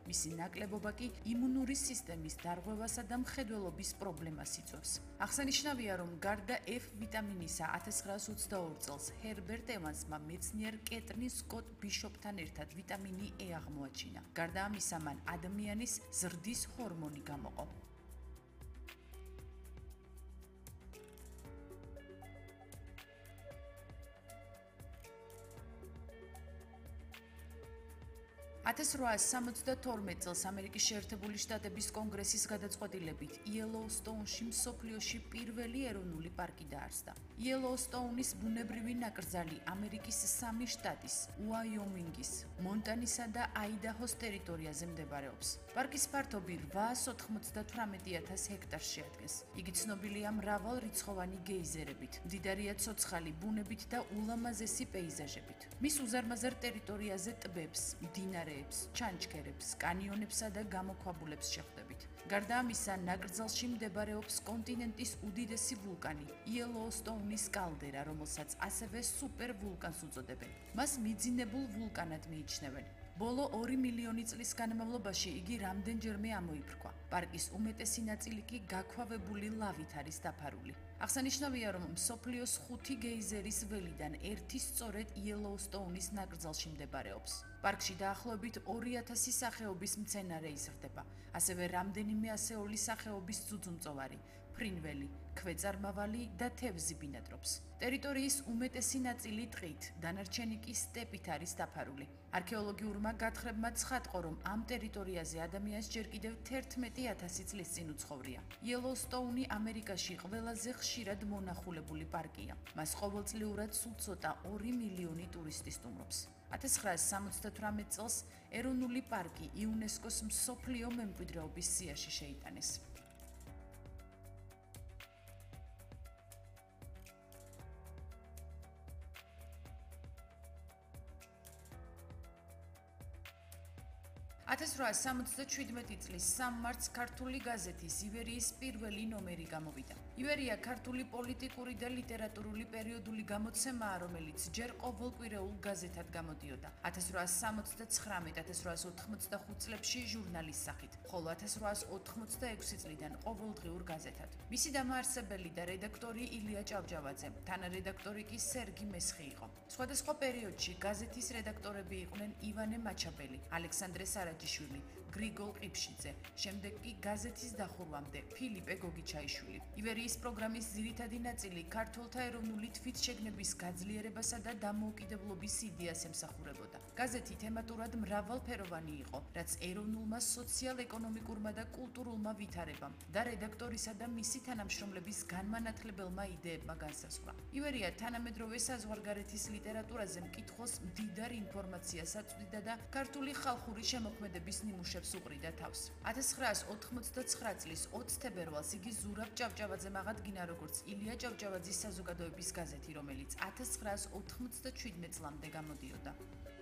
მისი ნაკლებობა კი იმუნური სისტემის დარღვევასა და მხედველობის პრობლემას იწვევს. აღსანიშნავია, რომ გარდა F ვიტამინისა 1922 წელს ჰერბერტ ევანსმა მეცნიერ კეტრინ სკოტ ბიშოპთან ერთად ვიტამინი E აღმოაჩინა. გარდა ამისა, მან ადამიანის ზრდის ჰორმონი გამოყო. $1872 წელს ამერიკის შეერთებული შტატების კონგრესის გადაწყვეტილებით იელოუსტოუნში მსოფლიოში პირველი ეროვნული პარკი დაარსდა. იელოუსტოუნის ბუნებრივი ნაკრძალი ამერიკის 3 შტატის, უაიომინგის, მონტანისა და აიდაჰოს ტერიტორიაზე მდებარეობს. პარკის ფართობი 898,000 ჰექტარს შეადგენს. იგი ცნობილია მრავალრიცხოვანი გეიზერებით, მდიდარია ცოცხალი ბუნებით და ულამაზესი პეიზაჟებით. მის უზარმაზარ ტერიტორიაზე ტბებს, მდინარეებს, ჩანჩქერებს, კანიონებსა და გამოქვაბულებს შეხვდებით. გარდა ამისა, ნაკრძალში მდებარეობს კონტინენტის უდიდესი ვულკანი, იელოუსტოუნის კალდერა, რომელსაც ასევე სუპერ ვულკანს უწოდებენ. მას მიძინებულ ვულკანად მიიჩნევენ. ბოლო 2 მილიონი წლის განმავლობაში იგი რამდენჯერმე ამოიფრქვა. პარკის უმეტესი ნაწილი კი გაქვავებული ლავით არის დაფარული. აღსანიშნავია, რომ მსოფლიოს 5 გეიზერის ველიდან ერთი სწორედ იელოუსტოუნის ნაკრძალში მდებარეობს. პარკში დაახლოებით 2000 სახეობის მცენარე იზრდება, ასევე რამდენიმე ასეული სახეობის ძუძუმწოვარი, ფრინველი, ქვეწარმავალი და თევზი ბინადრობს. ტერიტორიის უმეტესი ნაწილი ტყით, დანარჩენი კი სტეპით არის დაფარული. არქეოლოგიურმა გათხრებმა ცხადყო, რომ ამ ტერიტორიაზე ადამიანს ჯერ კიდევ 11,000 წლის წინ უცხოვრია. იელოუსტოუნი ამერიკაში ყველაზე ხშირად მონახულებული პარკია. მას ყოველწლიურად სულ ცოტა 2 მილიონი ტურისტი სტუმრობს. 1978 წელს ეროვნული პარკი იუნესკოს მსოფლიო მემკვიდრეობის სიაში შეიტანეს. $1877 წლის 3 მარტს ქართული გაზეთის ივერიის პირველი ნომერი გამოვიდა. ივერია ქართული პოლიტიკური და ლიტერატურული პერიოდული გამოცემაა, რომელიც ჯერ ყოველკვირეულ გაზეთად გამოდიოდა. 1879-1885 წლებში ჟურნალის სახით, ხოლო 1886 წლიდან ყოველდღიურ გაზეთად. მისი დამაარსებელი და რედაქტორი ილია ჭავჭავაძე, თანარედაქტორი კი სერგი მესხი იყო. სხვადასხვა პერიოდში გაზეთის რედაქტორები იყვნენ ივანე მაჩაბელი, ალექსანდრე სარაჯიშვილი, გრიგოლ ყიფშიძე, შემდეგ კი გაზეთის დახურვამდე ფილიპე გოგიჩაიშვილი. ივერიის პროგრამის ძირითადი ნაწილი ქართველთა ეროვნული თვითშეგნების გაძლიერებასა და დამოუკიდებლობის იდეას ემსახურებოდა. გაზეთი თემატურად მრავალფეროვანი იყო, რაც ეროვნულმა სოციალ-ეკონომიკურმა და კულტურულმა ვითარებამ და რედაქტორისა და მისი თანამშრომლების განმანათლებელმა იდეებმა განსაზღვრა. ივერია თანამედროვე საზღვარგარეთის ლიტერატურაზე მკითხველს მდიდარ ინფორმაციას აწვდიდა და ქართული ხალხური შემოქმედების ნიმუშებს უყრიდა თავს. 1989 წლის 20 თებერვალს იგი ზურაბ ჭავჭავაძემ აღადგინა როგორც ილია ჭავჭავაძის საზოგადოების გაზეთი, რომელიც 1997 წლამდე გამოდიოდა.